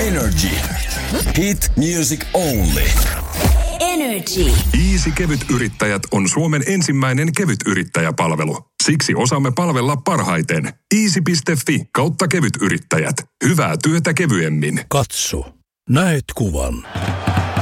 Energy. Hit music only. Energy. Easy Kevytyrittäjät on Suomen ensimmäinen kevytyrittäjäpalvelu. Siksi osaamme palvella parhaiten. Easy.fi/kevytyrittäjät. Hyvää työtä kevyemmin. Katso. Näet kuvan.